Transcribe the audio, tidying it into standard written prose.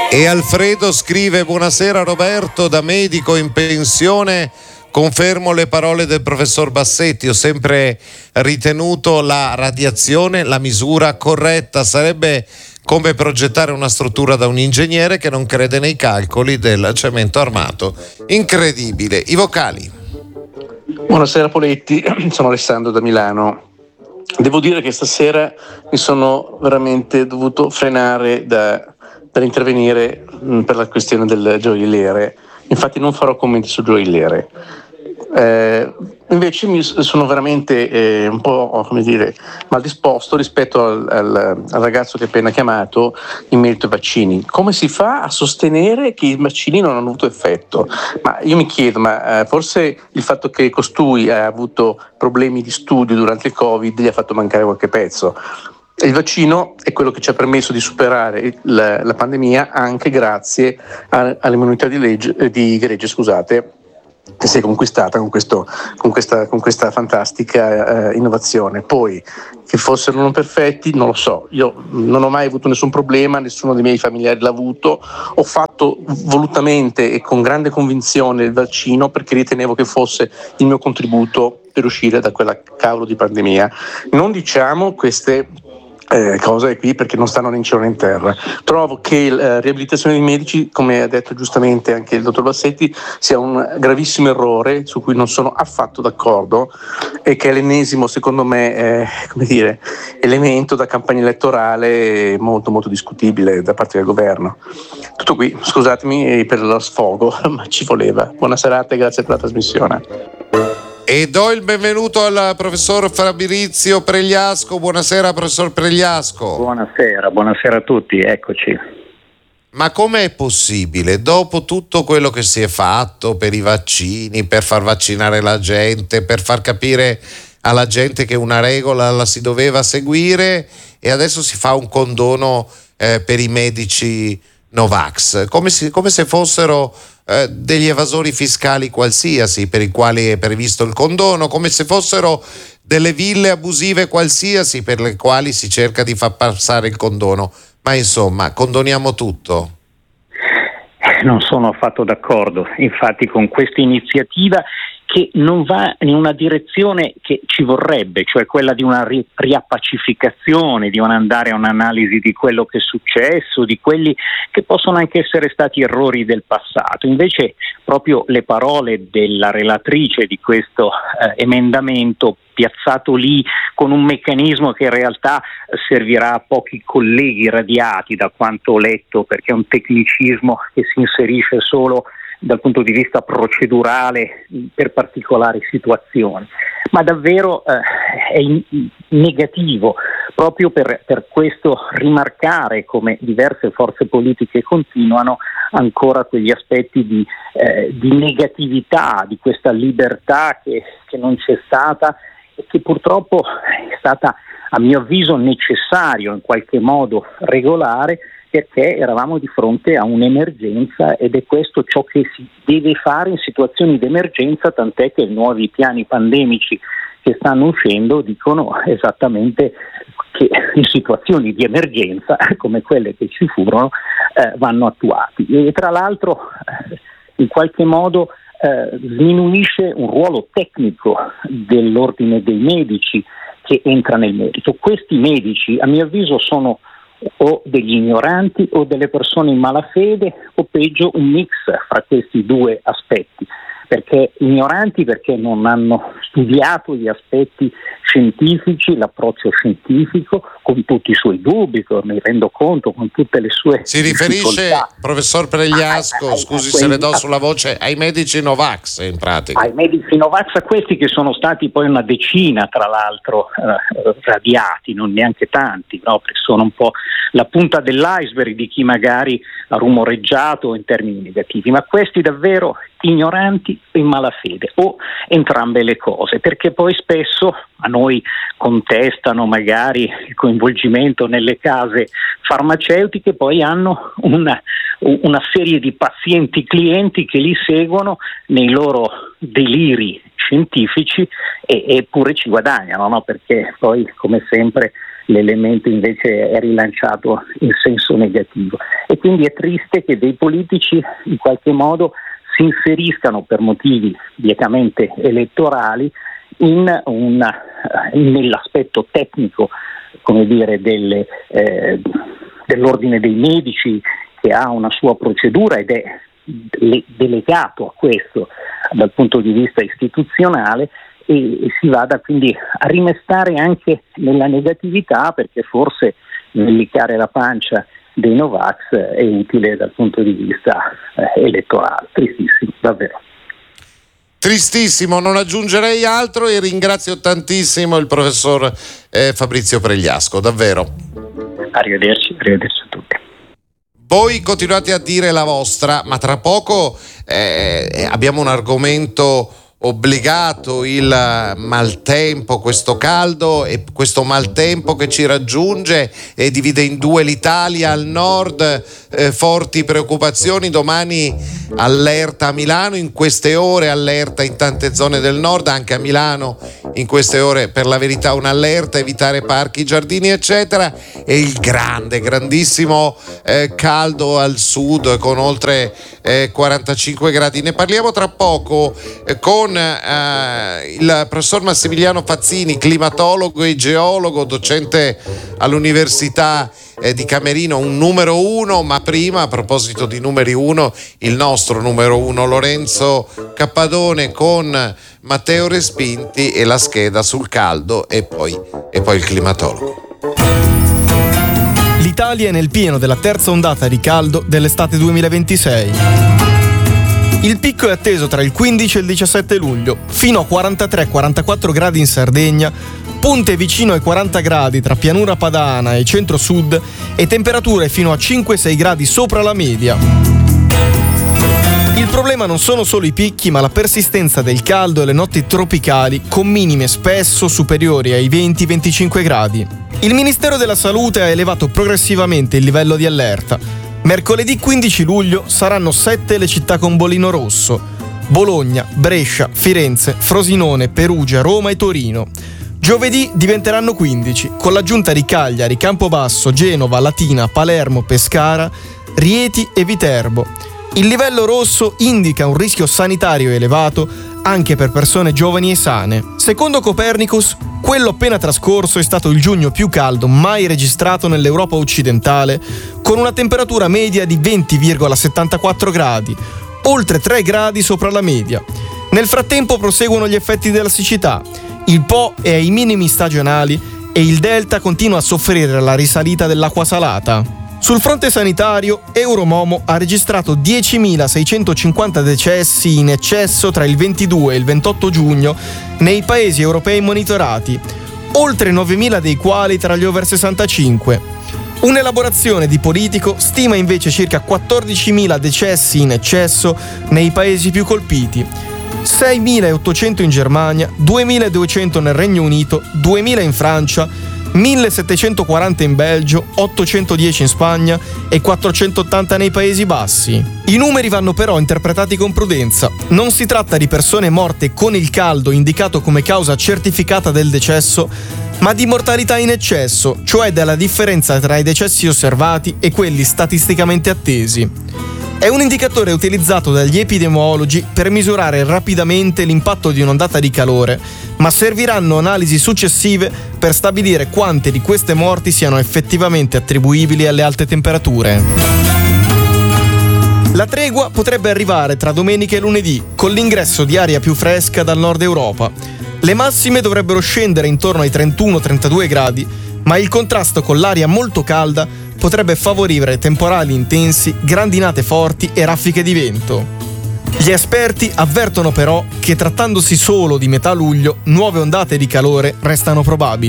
E Alfredo scrive: buonasera Roberto, da medico in pensione confermo le parole del professor Bassetti, ho sempre ritenuto la radiazione la misura corretta, sarebbe come progettare una struttura da un ingegnere che non crede nei calcoli del cemento armato. Incredibile. I vocali. Buonasera Poletti, sono Alessandro da Milano. Devo dire che stasera mi sono veramente dovuto frenare dall'intervenire per la questione del gioielliere. Infatti non farò commenti sul gioielliere. Invece mi sono veramente un po', come dire, mal disposto rispetto al ragazzo che ha appena chiamato in merito ai vaccini. Come si fa a sostenere che i vaccini non hanno avuto effetto? Ma io mi chiedo, forse il fatto che costui ha avuto problemi di studio durante il Covid gli ha fatto mancare qualche pezzo. Il vaccino è quello che ci ha permesso di superare la pandemia anche grazie all'immunità di gregge, che si è conquistata con questa fantastica innovazione. Poi che fossero non perfetti non lo so, io non ho mai avuto nessun problema, nessuno dei miei familiari l'ha avuto, ho fatto volutamente e con grande convinzione il vaccino perché ritenevo che fosse il mio contributo per uscire da quella cavolo di pandemia. Non diciamo queste cose qui perché non stanno né in cielo né in terra. Trovo che la riabilitazione dei medici, come ha detto giustamente anche il dottor Bassetti, sia un gravissimo errore su cui non sono affatto d'accordo e che è l'ennesimo, secondo me, elemento da campagna elettorale molto molto discutibile da parte del governo. Tutto qui, scusatemi per lo sfogo, ma ci voleva. Buona serata e grazie per la trasmissione. E do il benvenuto al professor Fabrizio Pregliasco. Buonasera professor Pregliasco. Buonasera a tutti, eccoci. Ma com'è possibile, dopo tutto quello che si è fatto per i vaccini, per far vaccinare la gente, per far capire alla gente che una regola la si doveva seguire, e adesso si fa un condono per i medici Novax, come se fossero degli evasori fiscali qualsiasi per i quali è previsto il condono, come se fossero delle ville abusive qualsiasi per le quali si cerca di far passare il condono. Ma insomma, condoniamo tutto? Non sono affatto d'accordo, infatti con questa iniziativa che non va in una direzione che ci vorrebbe, cioè quella di una riappacificazione, di non andare a un'analisi di quello che è successo, di quelli che possono anche essere stati errori del passato. Invece proprio le parole della relatrice di questo emendamento, piazzato lì con un meccanismo che in realtà servirà a pochi colleghi radiati da quanto ho letto, perché è un tecnicismo che si inserisce solo dal punto di vista procedurale per particolari situazioni, ma davvero è negativo proprio per questo rimarcare come diverse forze politiche continuano ancora quegli aspetti di negatività, di questa libertà che non c'è stata e che purtroppo è stata, a mio avviso, necessario in qualche modo regolare, perché eravamo di fronte a un'emergenza ed è questo ciò che si deve fare in situazioni di emergenza, tant'è che i nuovi piani pandemici che stanno uscendo dicono esattamente che in situazioni di emergenza come quelle che ci furono vanno attuati. E tra l'altro in qualche modo sminuisce un ruolo tecnico dell'ordine dei medici che entra nel merito. Questi medici, a mio avviso, sono o degli ignoranti o delle persone in malafede o peggio un mix fra questi due aspetti, perché ignoranti perché non hanno studiato gli aspetti scientifici, l'approccio scientifico con tutti i suoi dubbi, mi rendo conto, con tutte le sue si riferisce, professor Pregliasco, scusi se le do sulla voce, ai medici Novax in pratica. Ai medici Novax, a questi che sono stati poi una decina tra l'altro radiati, non neanche tanti, no? Perché sono un po' la punta dell'iceberg di chi magari ha rumoreggiato in termini negativi, ma questi davvero ignoranti e in malafede o entrambe le cose, perché poi spesso a noi contestano magari il coinvolgimento nelle case farmaceutiche, poi hanno una serie di pazienti clienti che li seguono nei loro deliri scientifici e pure ci guadagnano, no? Perché poi come sempre l'elemento invece è rilanciato in senso negativo. E quindi è triste che dei politici in qualche modo si inseriscano per motivi biecamente elettorali nell'aspetto tecnico, come dire, dell'ordine dei medici, che ha una sua procedura ed è delegato a questo dal punto di vista istituzionale, e si vada quindi a rimestare anche nella negatività, perché forse nell'icare la pancia dei Novax è utile dal punto di vista elettorale. Tristissimo, davvero. Tristissimo, non aggiungerei altro e ringrazio tantissimo il professor Fabrizio Pregliasco, davvero. Arrivederci a tutti. Voi continuate a dire la vostra, ma tra poco abbiamo un argomento obbligato, il maltempo, questo caldo e questo maltempo che ci raggiunge e divide in due l'Italia. Al nord forti preoccupazioni, domani allerta a Milano, in queste ore allerta in tante zone del nord, anche a Milano in queste ore per la verità un'allerta, evitare parchi, giardini eccetera, e il grandissimo caldo al sud con oltre 45 gradi. Ne parliamo tra poco con il professor Massimiliano Fazzini, climatologo e geologo, docente all'Università di Camerino, un numero uno. Ma prima, a proposito di numeri uno, il nostro numero uno Lorenzo Cappadone con Matteo Respinti e la scheda sul caldo e poi il climatologo. L'Italia è nel pieno della terza ondata di caldo dell'estate 2026. Il picco è atteso tra il 15 e il 17 luglio, fino a 43-44 gradi in Sardegna, punte vicino ai 40 gradi tra pianura padana e centro-sud e temperature fino a 5-6 gradi sopra la media. Il problema non sono solo i picchi, ma la persistenza del caldo e le notti tropicali con minime spesso superiori ai 20-25 gradi. Il Ministero della Salute ha elevato progressivamente il livello di allerta. Mercoledì 15 luglio saranno 7 le città con bollino rosso: Bologna, Brescia, Firenze, Frosinone, Perugia, Roma e Torino. Giovedì diventeranno 15, con l'aggiunta di Cagliari, Campobasso, Genova, Latina, Palermo, Pescara, Rieti e Viterbo. Il livello rosso indica un rischio sanitario elevato anche per persone giovani e sane. Secondo Copernicus, quello appena trascorso è stato il giugno più caldo mai registrato nell'Europa occidentale, con una temperatura media di 20,74 gradi, oltre 3 gradi sopra la media. Nel frattempo proseguono gli effetti della siccità. Il Po è ai minimi stagionali e il Delta continua a soffrire la risalita dell'acqua salata. Sul fronte sanitario, Euromomo ha registrato 10.650 decessi in eccesso tra il 22 e il 28 giugno nei paesi europei monitorati, oltre 9.000 dei quali tra gli over 65. Un'elaborazione di Politico stima invece circa 14.000 decessi in eccesso nei paesi più colpiti: 6.800 in Germania, 2.200 nel Regno Unito, 2.000 in Francia, 1.740 in Belgio, 810 in Spagna e 480 nei Paesi Bassi. I numeri vanno però interpretati con prudenza. Non si tratta di persone morte con il caldo indicato come causa certificata del decesso, ma di mortalità in eccesso, cioè della differenza tra i decessi osservati e quelli statisticamente attesi. È un indicatore utilizzato dagli epidemiologi per misurare rapidamente l'impatto di un'ondata di calore, ma serviranno analisi successive per stabilire quante di queste morti siano effettivamente attribuibili alle alte temperature. La tregua potrebbe arrivare tra domenica e lunedì, con l'ingresso di aria più fresca dal nord Europa. Le massime dovrebbero scendere intorno ai 31-32 gradi, ma il contrasto con l'aria molto calda potrebbe favorire temporali intensi, grandinate forti e raffiche di vento. Gli esperti avvertono però che, trattandosi solo di metà luglio, nuove ondate di calore restano probabili.